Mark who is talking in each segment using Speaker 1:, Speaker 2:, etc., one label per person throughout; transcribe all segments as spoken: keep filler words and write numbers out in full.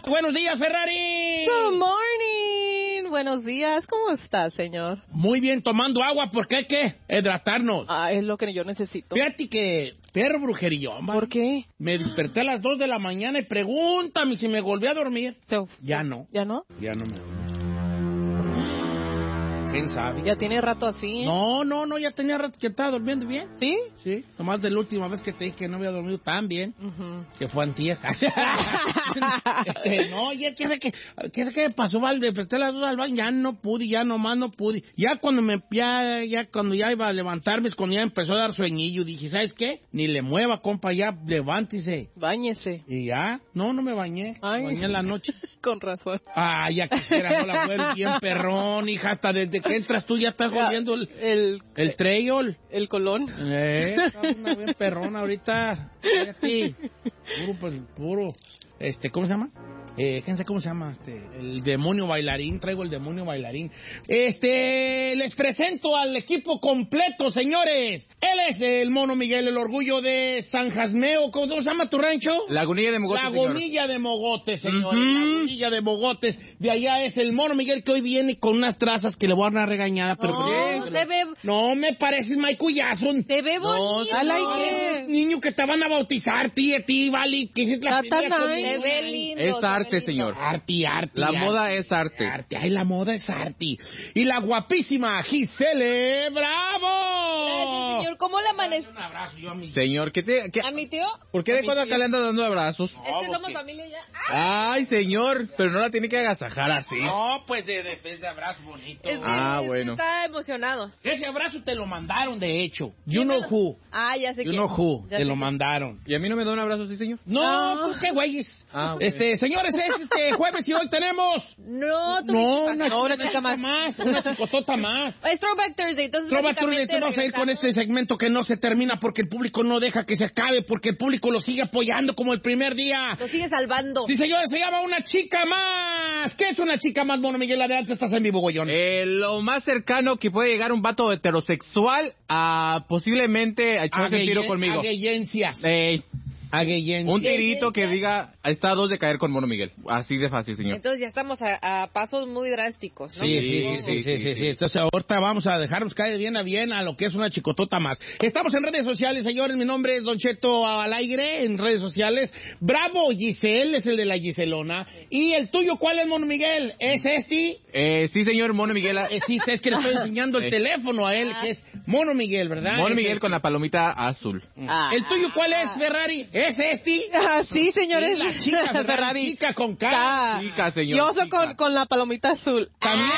Speaker 1: tenemos? Buenos días, Ferrari.
Speaker 2: Good morning. Buenos días. ¿Cómo está, señor?
Speaker 1: Muy bien, tomando agua porque hay que hidratarnos.
Speaker 2: Ah, es lo que yo necesito.
Speaker 1: Fíjate que perro brujería.
Speaker 2: ¿Por qué?
Speaker 1: Me desperté a las dos de la mañana y pregúntame si me volví a dormir.
Speaker 2: So,
Speaker 1: ya no.
Speaker 2: ¿Ya no?
Speaker 1: Ya no me... ¿Quién sabe?
Speaker 2: Ya tiene rato así.
Speaker 1: No, no, no, ya tenía rato que estaba durmiendo bien.
Speaker 2: ¿Sí?
Speaker 1: Sí, nomás de la última vez que te dije que no había dormido tan bien, uh-huh. que fue antier. este, no, ya, ¿qué sé qué, qué sé qué pasó, Val? Me presté las dos al baño, ya no pude, ya nomás no pude. Ya cuando me, ya, ya cuando ya iba a levantarme, es cuando ya empezó a dar sueñillo, dije, ¿sabes qué? Ni le mueva, compa, ya, levántese.
Speaker 2: Báñese.
Speaker 1: Y ya, no, no me bañé,
Speaker 2: Ay.
Speaker 1: me bañé en la noche.
Speaker 2: Con razón.
Speaker 1: Ah, ya quisiera, no la mujer bien perrón, hija, hasta desde que entras tú ya estás jodiendo el,
Speaker 2: el,
Speaker 1: el trail.
Speaker 2: El colón.
Speaker 1: Eh, está una bien perrón ahorita. Fíjate. Puro, pues, puro. Este, ¿cómo se llama? Eh, ¿quién sabe cómo se llama? Este, el demonio bailarín, traigo el demonio bailarín. Este, les presento al equipo completo, señores. Él es el Mono Miguel, el orgullo de San Jasmeo. ¿Cómo se llama tu rancho?
Speaker 3: Lagunilla de Mogotes,
Speaker 1: Lagunilla de Mogotes, señores. Uh-huh. Lagunilla de Mogotes. De allá es el Mono Miguel que hoy viene con unas trazas que le voy a dar una regañada, pero
Speaker 4: no,
Speaker 1: bien.
Speaker 4: Se ve...
Speaker 1: No, me pareces Michael Jackson.
Speaker 4: Te ve bonito.
Speaker 1: No, like niño que te van a bautizar, tía, tía, vale, que es la primera
Speaker 4: Te ve lindo.
Speaker 3: Es arte,
Speaker 4: lindo.
Speaker 3: señor.
Speaker 1: Arte, arte.
Speaker 3: La
Speaker 1: arte,
Speaker 3: moda es arte.
Speaker 1: arte. Ay, la moda es arte. Y la guapísima Gisele Bravo.
Speaker 4: Gracias, señor. ¿Cómo le amanece?
Speaker 1: Un abrazo yo a mi...
Speaker 3: Señor, ¿qué te...? Qué...
Speaker 4: ¿A mi tío?
Speaker 3: ¿Por qué de cuando acá le anda dando abrazos?
Speaker 4: Es que somos familia ya.
Speaker 3: ¡Ah! Ay, señor, pero no la tiene que agasajar así.
Speaker 1: No, pues de, de, de abrazo bonito.
Speaker 4: Es que
Speaker 3: ah, bueno.
Speaker 4: Está emocionado.
Speaker 1: Ese abrazo te lo mandaron, de hecho. You know who.
Speaker 4: Ah, ya sé
Speaker 1: You
Speaker 4: que.
Speaker 1: know who.
Speaker 4: Ya
Speaker 1: te
Speaker 4: sé
Speaker 1: lo
Speaker 4: que...
Speaker 1: mandaron.
Speaker 3: ¿Y a mí no me da un abrazo así, señor?
Speaker 1: No,
Speaker 4: no.
Speaker 1: ¿por qué, güeyes?
Speaker 3: Ah,
Speaker 1: okay. Este, señores, es este jueves y hoy tenemos...
Speaker 4: No, tú
Speaker 1: no, una,
Speaker 4: no,
Speaker 1: una chica más. más. Una chicotota más.
Speaker 4: Es Throwback Thursday, entonces
Speaker 1: Throwback Thursday, vamos a ir con este segmento que no se termina porque el público no deja que se acabe, porque el público lo sigue apoyando como el primer día.
Speaker 4: Lo sigue salvando.
Speaker 1: Sí, señores, se llama Una Chica Más. ¿Qué es Una Chica Más, Mono Miguel? Adelante, estás en vivo, güeyón.
Speaker 3: Eh, lo más cercano que puede llegar un vato heterosexual a posiblemente a echarse un tiro conmigo.
Speaker 1: Agueyencias.
Speaker 3: Eh,
Speaker 1: Agueyencias.
Speaker 3: Un tirito que diga, está a dos de caer con Mono Miguel. Así de fácil, señor.
Speaker 4: Entonces ya estamos a, a pasos muy drásticos, ¿no?
Speaker 1: Sí, sí, sí, sí, sí, sí, sí. Entonces ahorita vamos a dejarnos caer bien a bien a lo que es una chicotota más. Estamos en redes sociales, señores. Mi nombre es Don Cheto al aire en redes sociales. Bravo Giselle es el de la Giselona. ¿Y el tuyo cuál es, Mono Miguel? ¿Es este?
Speaker 3: Eh, sí, señor, Mono Miguel.
Speaker 1: Eh, sí, es que le estoy enseñando el teléfono a él, que es Mono Miguel, ¿verdad?
Speaker 3: Mono Miguel
Speaker 1: es
Speaker 3: con la palomita azul.
Speaker 1: Ah, ¿el tuyo cuál es, Ferrari? ¿Es este?
Speaker 2: Ah, sí, señores.
Speaker 1: Sí, la chica, Ferrari. Ferrari. Chica con cara.
Speaker 3: Chica, señor.
Speaker 2: Yo soy con, con la palomita azul.
Speaker 1: También.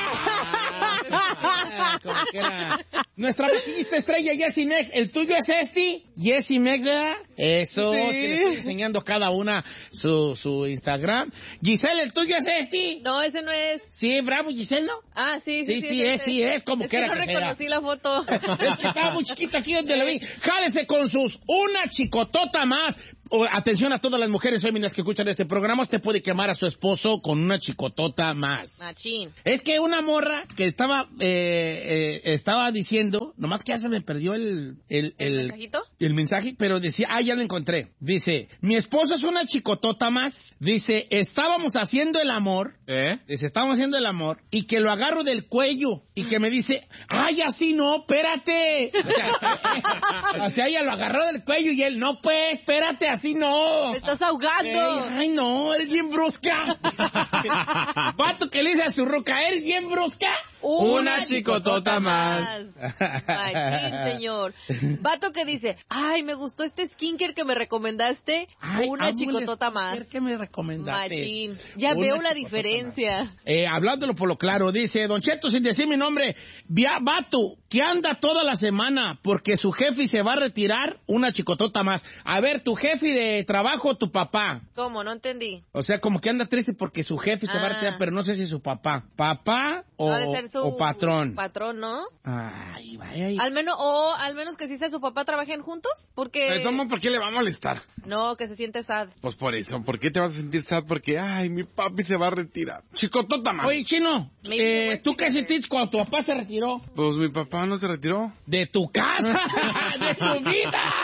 Speaker 1: Ah, como que era. Nuestra maquillista estrella, Jessie Mex. ¿El tuyo es este? Jessie Mex, ¿verdad? Eso, sí. Que le estoy enseñando a cada una su, su Instagram. Giselle, ¿el tuyo es este?
Speaker 4: No, ese no es.
Speaker 1: Sí, bravo, Giselle, ¿no?
Speaker 4: Ah, sí, sí,
Speaker 1: sí. Sí,
Speaker 4: sí,
Speaker 1: sí, es, sí, es, como
Speaker 4: es
Speaker 1: que era
Speaker 4: no
Speaker 1: que
Speaker 4: reconocí
Speaker 1: sea.
Speaker 4: la foto.
Speaker 1: Es que estaba muy chiquita aquí donde la vi. Jálese con sus Una Chicotota Más. O, atención a todas las mujeres féminas que escuchan este programa. Usted puede quemar a su esposo con una chicotota más.
Speaker 4: Machín.
Speaker 1: Es que una morra que estaba eh, eh, estaba diciendo, nomás que ya se me perdió el el,
Speaker 4: el,
Speaker 1: el
Speaker 4: mensajito,
Speaker 1: el mensaje, pero decía, ah, ya lo encontré. Dice, mi esposo es una chicotota más. Dice, estábamos haciendo el amor.
Speaker 3: ¿Eh?
Speaker 1: Dice, estábamos haciendo el amor y que lo agarro del cuello y que me dice, ay, así no, espérate. O sea, ella lo agarró del cuello y él, no, pues, espérate, así no.
Speaker 4: Te estás ahogando.
Speaker 1: Ey, ay, no, eres bien brusca. Vato que le dice a su ruca, eres bien brusca.
Speaker 3: Una, una chicotota más.
Speaker 4: Machín, señor. Vato que dice, ay, me gustó este skincare que me recomendaste.
Speaker 1: Ay,
Speaker 4: una chicotota más.
Speaker 1: ¿Qué me recomendaste?
Speaker 4: Machín. Ya una veo la diferencia.
Speaker 1: Eh, hablándolo por lo claro, dice, Don Cheto, sin decir mi nombre, via, vato, que anda toda la semana porque su jefe se va a retirar, una chicotota más. A ver, tu jefe de trabajo, tu papá.
Speaker 4: ¿Cómo? No entendí.
Speaker 1: O sea, como que anda triste porque su jefe ah. se va a retirar, pero no sé si su papá. ¿Papá o,
Speaker 4: no, ser su
Speaker 1: o patrón?
Speaker 4: Patrón, ¿no?
Speaker 1: Ay, vaya. Ay.
Speaker 4: Al menos, o al menos que si sea su papá, trabajen juntos, porque...
Speaker 5: ¿Cómo? ¿Por qué le va a molestar?
Speaker 4: No, que se siente sad.
Speaker 5: Pues por eso, ¿por qué te vas a sentir sad? Porque, ay, mi papi se va a retirar. Chicotota más.
Speaker 1: Oye, Chino, eh, ¿tú qué sentiste cuando tu papá se retiró?
Speaker 5: Pues mi papá no se retiró.
Speaker 1: De tu casa, de tu vida.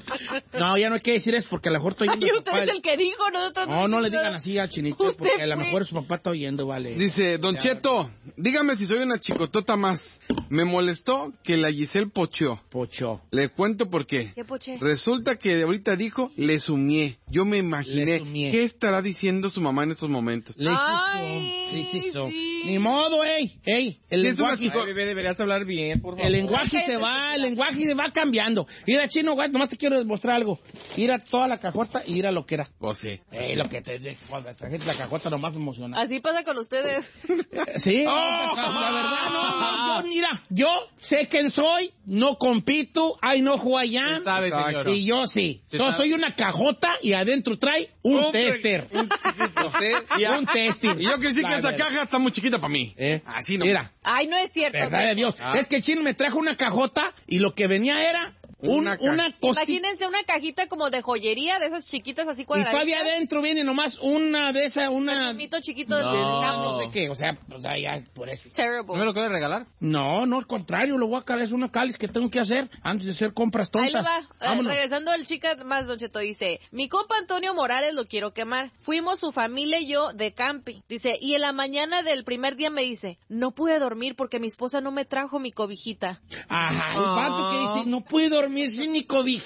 Speaker 1: No, ya no hay que decir eso porque a lo mejor estoy oyendo.
Speaker 4: Ay,
Speaker 1: a
Speaker 4: usted
Speaker 1: papá.
Speaker 4: es el que dijo, nosotros
Speaker 1: No, no le
Speaker 4: dijimos.
Speaker 1: digan así al chinito
Speaker 4: Usted
Speaker 1: porque a lo
Speaker 4: fue.
Speaker 1: mejor su papá está oyendo, vale.
Speaker 5: Dice, Don Cheto, dígame si soy una chicotota más. Me molestó que la Giselle pocheó.
Speaker 1: Pocho.
Speaker 5: Le cuento por qué.
Speaker 4: ¿Qué poché?
Speaker 5: Resulta que ahorita dijo, le sumié. Yo me
Speaker 1: Le
Speaker 5: imaginé,
Speaker 1: sumié.
Speaker 5: ¿qué estará diciendo su mamá en estos momentos?
Speaker 1: Le
Speaker 4: Ay,
Speaker 1: hiciste. Sí, sí, so.
Speaker 4: sí.
Speaker 1: Ni modo, ey, ey. El
Speaker 5: Sí, es una
Speaker 1: lenguaje,
Speaker 5: chico-
Speaker 3: Ay, bebé, deberías hablar bien, por favor.
Speaker 1: el lenguaje se va, el lenguaje se va cambiando. Mira, chino, güey, nomás te quiero demostrar algo. Ir a toda la cajota y ir a lo que era.
Speaker 5: Pues sí.
Speaker 1: Ey, lo que te cuando trajiste la cajota nomás emociona.
Speaker 4: Así pasa con ustedes.
Speaker 1: Sí, la verdad, no, no, yo, mira, yo sé quién soy, no compito, I know who I am.
Speaker 3: Usted sabe,
Speaker 5: Exacto.
Speaker 3: señor.
Speaker 1: Y yo sí.
Speaker 3: Sí,
Speaker 1: Yo
Speaker 3: sabe.
Speaker 1: soy una cajota y adentro trae un
Speaker 5: Un pre-
Speaker 1: tester.
Speaker 5: Un chiquito. Y, a-
Speaker 1: Un tester.
Speaker 5: y yo que sí
Speaker 1: La
Speaker 5: que esa
Speaker 1: verdad.
Speaker 5: caja está muy chiquita para mí.
Speaker 1: Eh,
Speaker 5: Así no.
Speaker 1: Mira,
Speaker 4: Ay, no es cierto.
Speaker 1: verdad de Dios.
Speaker 5: Ah.
Speaker 1: Es que el chino me trajo una cajota y lo que venía era un-
Speaker 5: Una
Speaker 1: una,
Speaker 5: ca-
Speaker 1: cosita.
Speaker 4: Imagínense una cajita como de joyería, de esas chiquitas así
Speaker 1: Y
Speaker 4: cuadraditas.
Speaker 1: todavía adentro viene nomás una de esas, una...
Speaker 4: Un mito chiquito de
Speaker 3: No.
Speaker 4: del
Speaker 1: No
Speaker 4: campo.
Speaker 1: sé qué, o sea, o sea, ya es por eso.
Speaker 4: Terrible.
Speaker 3: ¿No me lo quiere regalar?
Speaker 1: No, no, al contrario, lo voy a calar, es una cáliz que tengo que hacer antes de hacer compras
Speaker 4: Ahí le
Speaker 1: tontas.
Speaker 4: va. Eh,
Speaker 1: Vámonos.
Speaker 4: regresando al chica más, Don Cheto, dice, mi compa Antonio Morales lo quiero quemar. Fuimos su familia y yo de camping. Dice, y en la mañana del primer día me dice, no pude dormir porque mi esposa no me trajo mi cobijita.
Speaker 1: Ajá, el
Speaker 3: Ah.
Speaker 1: pato que dice, no puede dormir sin mi cobijita.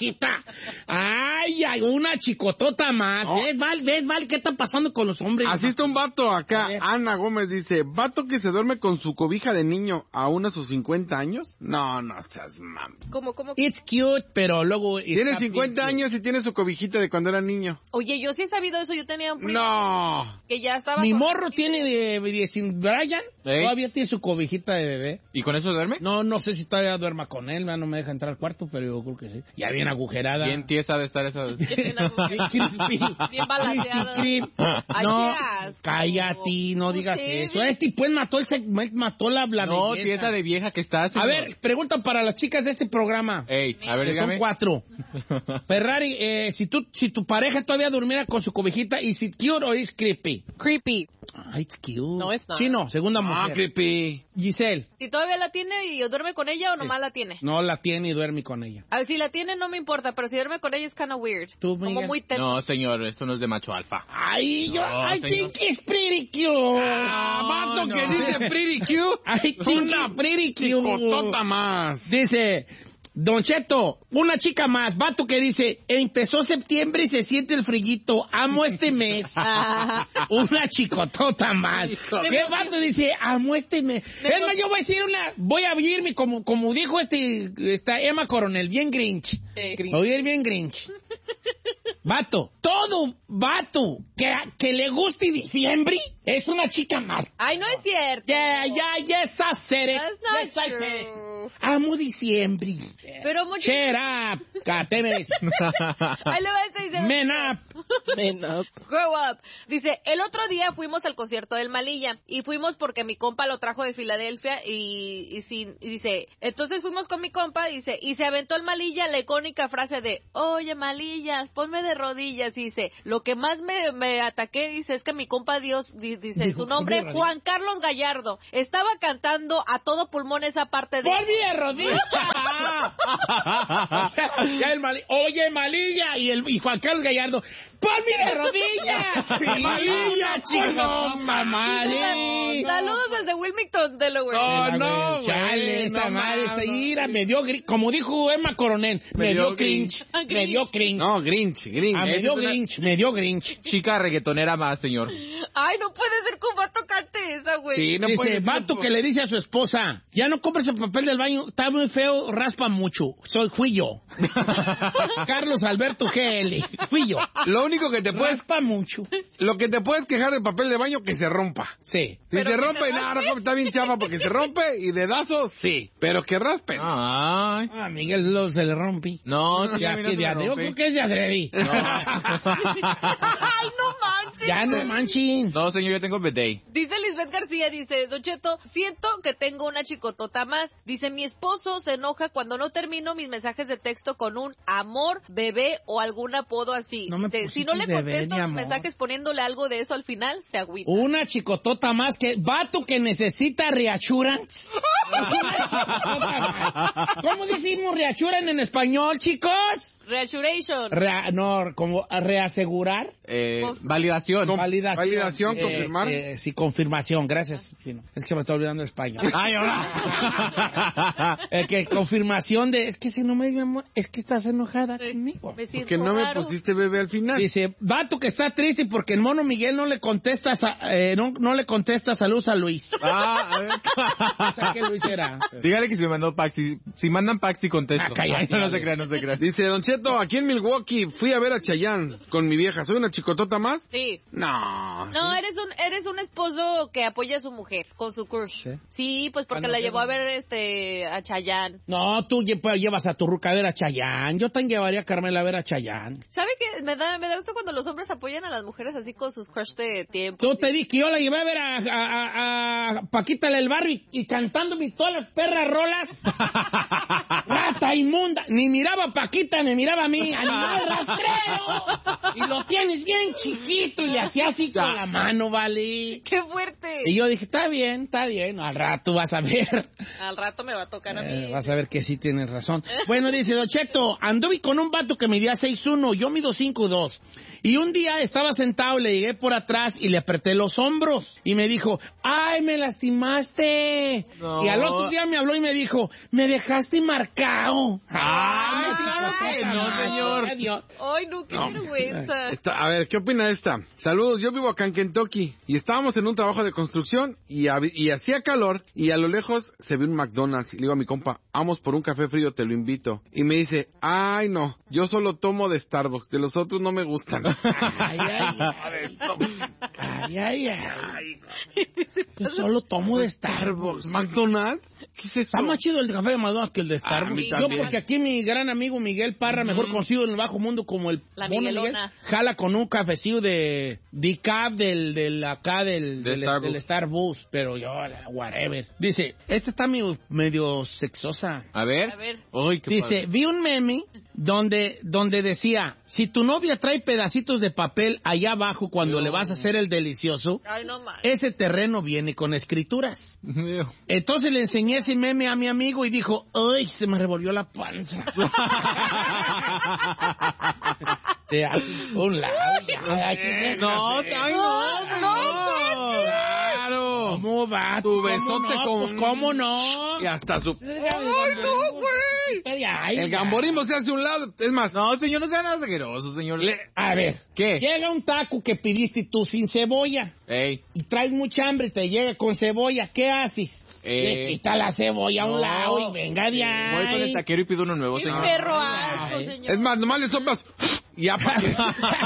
Speaker 1: Ay, ay, una chicotota más.
Speaker 5: No.
Speaker 1: ¿Ves, Val? ¿Ves, Val? ¿Qué está pasando con los hombres?
Speaker 5: Así está un vato acá.
Speaker 1: A ver.
Speaker 5: Ana Gómez dice, ¿vato que se duerme con su cobija de niño aún a sus cincuenta años? No, no seas mam.
Speaker 4: ¿Cómo, cómo?
Speaker 1: It's cute, pero luego...
Speaker 5: Tiene
Speaker 1: está
Speaker 5: cincuenta
Speaker 1: bien
Speaker 5: años y tiene su cobijita de cuando era niño.
Speaker 4: Oye, yo sí he sabido eso. Yo tenía un primo
Speaker 5: No.
Speaker 4: que ya estaba...
Speaker 1: Mi
Speaker 4: con-
Speaker 1: morro tiene de, de sin Brian,
Speaker 3: Ey.
Speaker 1: todavía tiene su cobijita de bebé.
Speaker 3: ¿Y con eso duerme?
Speaker 1: No, no sé si todavía duerma con él, no me deja entrar al cuarto, pero yo creo que sí. Ya bien agujerada.
Speaker 3: Bien tiesa de estar esa...
Speaker 4: Bien
Speaker 1: crispy.
Speaker 4: Bien balanceada.
Speaker 1: Crispy.
Speaker 4: Ay,
Speaker 1: No,
Speaker 4: qué asco.
Speaker 1: cállate, no digas
Speaker 4: Ustedes.
Speaker 1: eso. Este pues mató el seg- mató la, la
Speaker 3: No,
Speaker 1: belleza.
Speaker 3: tiesa de vieja que está,
Speaker 1: A
Speaker 3: señor.
Speaker 1: ver, pregunta para las chicas de este programa.
Speaker 3: Ey, a ver,
Speaker 1: Que son
Speaker 3: dígame.
Speaker 1: cuatro. Ferrari, eh, si tú, si tu pareja todavía durmiera con su cobijita, ¿is it cute o is creepy?
Speaker 2: Creepy.
Speaker 1: Ay, it's cute.
Speaker 2: No, it's not.
Speaker 1: Chino, segunda
Speaker 5: Ah,
Speaker 1: mujer.
Speaker 5: creepy.
Speaker 1: Giselle,
Speaker 4: Si todavía la tiene y yo duerme con ella o nomás la tiene.
Speaker 1: no la tiene y duerme con ella.
Speaker 4: A ver, si la tiene no me importa, pero si duerme con ella es kind of weird.
Speaker 1: ¿Tú,
Speaker 4: Como
Speaker 1: Miguel?
Speaker 4: muy tenso.
Speaker 3: No, señor, eso no es de macho alfa.
Speaker 1: Ay, yo,
Speaker 3: No,
Speaker 1: I
Speaker 3: señor.
Speaker 1: think it's pretty cute.
Speaker 5: Ah, vato
Speaker 3: no.
Speaker 5: que dice pretty cute.
Speaker 1: I think
Speaker 5: Una
Speaker 1: it's pretty cute.
Speaker 5: chicotota más.
Speaker 1: Dice, Don Cheto, una chica más, vato que dice, empezó septiembre y se siente el frillito, amo este mes. Una chicotota más. ¿Qué vato dice, amo este mes? Es más, yo voy a decir una, voy a irme como, como dijo este, esta Emma Coronel, bien Grinch. Voy a ir bien Grinch. Vato, todo vato que, que le guste diciembre es una chica más.
Speaker 4: Ay, no es cierto.
Speaker 1: Ya, ya, yes, I said it.
Speaker 4: That's not
Speaker 1: Yes, I said it.
Speaker 4: true.
Speaker 1: Amo diciembre.
Speaker 4: Pero mucho...
Speaker 1: Shut up. Catemes.
Speaker 4: Ahí le va a decir...
Speaker 1: Men up.
Speaker 2: Men up.
Speaker 4: Grow up. Dice, el otro día fuimos al concierto del Malilla y fuimos porque mi compa lo trajo de Filadelfia y, y, sí, y dice, entonces fuimos con mi compa, dice, y se aventó el Malilla la icónica frase de, oye Malillas, ponme de rodillas, y dice, lo que más me, me ataqué, dice, es que mi compa Dios, di- dice,
Speaker 1: Dijo,
Speaker 4: su nombre,
Speaker 1: ponme de rodillas.
Speaker 4: Juan Carlos Gallardo, estaba cantando a todo pulmón esa parte de...
Speaker 1: Volví de rodillas. O sea, ya el Mali- Oye, Malilla. Y, el, y Juan Carlos Gallardo. ¡Ponme de rodillas! Malilla, chico. Mamá. sí.
Speaker 4: Saludos desde Wilmington, Delaware.
Speaker 5: No, no, güey,
Speaker 1: Chale, esa
Speaker 5: no
Speaker 1: madre
Speaker 5: mames,
Speaker 1: está
Speaker 5: no.
Speaker 1: ira, me dio gri- como dijo Emma Coronel, me,
Speaker 3: Me
Speaker 1: dio
Speaker 3: dio
Speaker 1: cringe,
Speaker 4: Grinch.
Speaker 1: me dio cringe.
Speaker 5: No, Grinch, Grinch.
Speaker 1: Ah, me
Speaker 3: Esa
Speaker 1: dio
Speaker 3: es una-
Speaker 1: Grinch, me dio Grinch.
Speaker 3: Chica reggaetonera más, señor.
Speaker 4: Ay, no puede ser que un vato cante esa, güey.
Speaker 5: Sí, no
Speaker 1: Dice,
Speaker 5: puede ser,
Speaker 1: vato
Speaker 5: po-
Speaker 1: que le dice a su esposa, ya no compres el papel del baño, está muy feo, raspa mucho. Soy, fui yo. Carlos Alberto G L, fui yo.
Speaker 5: Lo único que te puedes,
Speaker 1: Raspa mucho.
Speaker 5: lo que te puedes quejar del papel de baño que se rompa.
Speaker 1: Sí.
Speaker 5: Si
Speaker 4: Pero
Speaker 5: se
Speaker 4: que
Speaker 5: rompe,
Speaker 4: se
Speaker 5: nada,
Speaker 4: raspe.
Speaker 5: no, está bien chafa porque se rompe y dedazos, sí. Pero que raspen.
Speaker 3: Ay.
Speaker 1: Ah, Miguel lo, se le rompí.
Speaker 3: No,
Speaker 1: Ya,
Speaker 3: mira,
Speaker 1: que
Speaker 3: se
Speaker 1: de
Speaker 3: me
Speaker 1: adrede, yo
Speaker 3: rompe.
Speaker 1: creo que es de adrede.
Speaker 4: Ay, no manches.
Speaker 1: Ya no manchen.
Speaker 3: No, señor, yo tengo bidet.
Speaker 4: Dice Lisbeth García, dice, Don Cheto, siento que tengo una chicotota más. Dice, mi esposo se enoja enoja cuando no termino mis mensajes de texto con un amor, bebé o algún apodo así.
Speaker 1: No me
Speaker 4: Dice, si no le
Speaker 1: pusiste
Speaker 4: contesto
Speaker 1: bebé,
Speaker 4: los
Speaker 1: ni
Speaker 4: mensajes poniéndole algo de eso al final, se agüita.
Speaker 1: Una chicotota más que... Vato que necesita reassurance. ¿Cómo decimos reassurance en español, chicos?
Speaker 4: Reassuration.
Speaker 1: Rea- no, como reasegurar.
Speaker 3: Eh,
Speaker 4: Conf-
Speaker 3: validación.
Speaker 1: Validación.
Speaker 5: Validación,
Speaker 1: Eh,
Speaker 5: confirmar.
Speaker 1: eh, sí, confirmación, gracias. Sí, no. Es que se me está olvidando el español.
Speaker 3: Ay, ahora.
Speaker 1: Eh, que confirmación de, es que si no me llamo, es que estás enojada
Speaker 4: Sí.
Speaker 1: conmigo.
Speaker 4: Me siento
Speaker 5: Que no me
Speaker 4: raro.
Speaker 5: pusiste bebé al final.
Speaker 1: Dice, vato que está triste porque el mono Miguel no le contesta, sa- eh, no, no le contesta saludos a Luis.
Speaker 3: Ah, a ver.
Speaker 1: O sea, que Luis era.
Speaker 3: Dígale que si me mandó Paxi. Si mandan Paxi, contesto.
Speaker 1: Ah, cállate,
Speaker 3: Ay, no, no
Speaker 1: vale.
Speaker 3: se crean, no se crean.
Speaker 5: Dice, Don Cheto, aquí en Milwaukee fui a ver a Chayanne con mi vieja. ¿Soy una chicotota más?
Speaker 4: Sí.
Speaker 5: No.
Speaker 4: No, eres un eres un esposo que apoya a su mujer con su crush.
Speaker 1: ¿Sí?
Speaker 4: Sí, pues porque
Speaker 1: Cuando
Speaker 4: la llevó a
Speaker 1: llevan-
Speaker 4: ver este a Chayanne.
Speaker 1: No, tú lle- pues, llevas a tu ruca a ver a Chayanne. Yo también llevaría a Carmela a ver a Chayanne.
Speaker 4: ¿Sabe qué? Me da, me da gusto cuando los hombres apoyan a las mujeres así con sus crush de tiempo.
Speaker 1: Tú te dije que yo la llevé a ver a, a, a- a Paquita del Barrio y, y cantándome todas las perras rolas. Rata inmunda. Ni miraba a Paquita, me miraba a mí. ¡Animal rastrero! Y lo tienes bien chiquito. Y le hacía así con la mano, vale.
Speaker 4: ¡Qué fuerte!
Speaker 1: Y yo dije, está bien, está bien. Al rato vas a ver.
Speaker 4: Al rato me va a tocar a mí.
Speaker 1: Eh, vas a ver que sí tienes razón. Bueno, dice, Don Cheto, anduve con un vato que medía seis uno, yo mido cinco dos. Y un día estaba sentado, le llegué por atrás y le apreté los hombros. Y me dijo, ¡ay, me lastimaste!
Speaker 3: No.
Speaker 1: Y al otro día me habló y me dijo, ¡me dejaste marcado!
Speaker 3: Ay,
Speaker 1: ¡Ay,
Speaker 3: claro que no,
Speaker 1: madre,
Speaker 3: señor.
Speaker 1: Dios!
Speaker 4: Ay, no, qué vergüenza.
Speaker 5: Esta- a ver, ¿qué opina esta? Saludos, yo vivo acá en Kentucky y estábamos en un trabajo de construcción y, hab- y hacía calor y a lo lejos se ve un McDonald's y le digo a mi compa, vamos por un café frío, te lo invito. Y me dice, ay no, yo solo tomo de Starbucks, de los otros no me gustan.
Speaker 1: Ay, ay, ay, ay, ay. Yo solo tomo de Starbucks.
Speaker 5: ¿McDonald's? ¿Qué es eso?
Speaker 1: Está más chido el café de McDonald's que el de Starbucks.
Speaker 5: a mí
Speaker 1: Yo
Speaker 5: también.
Speaker 1: porque aquí mi gran amigo Miguel Parra, mejor conocido en el bajo mundo como el
Speaker 4: La
Speaker 1: Mono
Speaker 4: Miguelona.
Speaker 1: Miguel, jala con un cafecillo de decaf del, del acá del,
Speaker 3: De
Speaker 1: del,
Speaker 3: Starbucks.
Speaker 1: del Starbucks, pero yo, whatever. Dice, esta está medio, medio sexosa.
Speaker 3: A ver.
Speaker 4: A ver.
Speaker 3: Uy, qué
Speaker 1: Dice,
Speaker 3: padre.
Speaker 1: vi un meme donde, donde decía, si tu novia trae pedacitos de papel allá abajo cuando le vas a hacer el delicioso,
Speaker 4: Ay, no más.
Speaker 1: ese terreno viene con escrituras. Entonces le enseñé ese meme a mi amigo y dijo, ¡ay, se me revolvió la panza! Se hace un lado. ya, aquí me-
Speaker 3: No, ay, no, no.
Speaker 5: ¡Claro!
Speaker 1: ¿Cómo va?
Speaker 5: Tu
Speaker 1: ¿Cómo
Speaker 5: besote
Speaker 1: no?
Speaker 5: con-
Speaker 1: Pues, ¿cómo no?
Speaker 5: Y hasta su...
Speaker 1: ¡Ay, no, güey!
Speaker 5: El gamborismo se hace a un lado. Es más,
Speaker 3: No, señor, no sea nada asqueroso, señor.
Speaker 5: le-
Speaker 1: A ver,
Speaker 3: ¿Qué?
Speaker 1: llega un taco que pidiste tú sin cebolla
Speaker 3: Ey.
Speaker 1: y traes mucha hambre y te llega con cebolla. ¿Qué haces?
Speaker 3: Eh,
Speaker 1: Le quita la cebolla a un
Speaker 3: no.
Speaker 1: lado y venga de ahí.
Speaker 3: Voy con el taquero y pido uno nuevo,
Speaker 4: ¡Qué
Speaker 3: señor.
Speaker 4: perro asco,
Speaker 1: Ay.
Speaker 4: señor!
Speaker 5: es más, nomás le soplas y ya para que...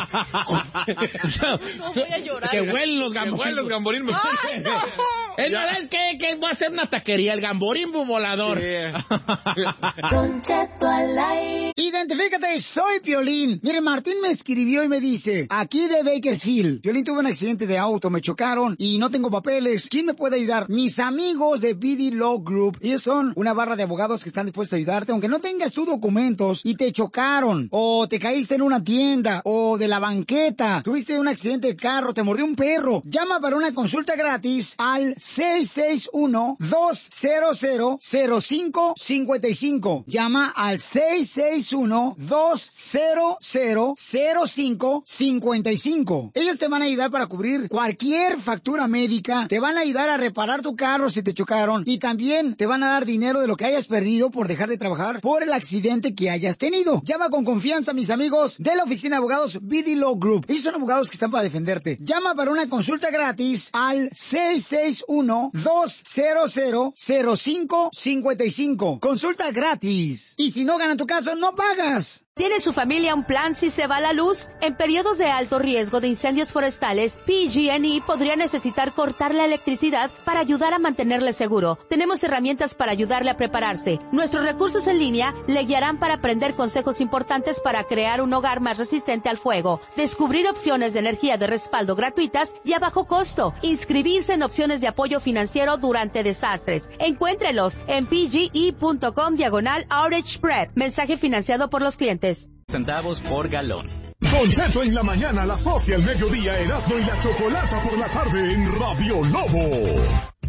Speaker 4: No voy a llorar.
Speaker 1: Que huelen los
Speaker 5: Que huelen
Speaker 1: gamborismos.
Speaker 5: los gamborismos.
Speaker 4: ¡Ay, no!
Speaker 1: Es verdad, es que, que voy a hacer una taquería, el gamborimbo volador.
Speaker 6: Don Cheto al aire.
Speaker 7: Identifícate, soy Piolín. Mire, Martín me escribió y me dice, aquí de Bakersfield, Piolín tuve un accidente de auto, me chocaron y no tengo papeles. ¿Quién me puede ayudar? Mis amigos de B D Law Group. Ellos son una barra de abogados que están dispuestos a ayudarte, aunque no tengas tus documentos y te chocaron, o te caíste en una tienda, o de la banqueta, tuviste un accidente de carro, te mordió un perro. Llama para una consulta gratis al seis seis uno, dos cero cero, cero cinco cinco cinco. Llama al seis seis uno, dos cero cero, cero cinco cinco cinco. Ellos te van a ayudar para cubrir cualquier factura médica, te van a ayudar a reparar tu carro si te chocaron y también te van a dar dinero de lo que hayas perdido por dejar de trabajar por el accidente que hayas tenido. Llama con confianza a mis amigos de la oficina de abogados B D Law Group. Ellos son abogados que están para defenderte. Llama para una consulta gratis al seis seis uno, dos cero cero, cero cinco cinco cinco. Consulta gratis. Y si no ganan tu caso, no pagas.
Speaker 8: ¿Tiene su familia un plan si se va la luz? En periodos de alto riesgo de incendios forestales, P G and E podría necesitar cortar la electricidad para ayudar a mantenerle seguro. Tenemos herramientas para ayudarle a prepararse. Nuestros recursos en línea le guiarán para aprender consejos importantes para crear un hogar más resistente al fuego, descubrir opciones de energía de respaldo gratuitas y a bajo costo, inscribirse en opciones de apoyo financiero durante desastres. Encuéntrelos en pge.com diagonal outage spread. Mensaje financiado por los clientes.
Speaker 9: Centavos por galón.
Speaker 10: Don Cheto en la mañana, a las doce al mediodía, Erasmo y la Chocolata por la tarde en Radio Lobo.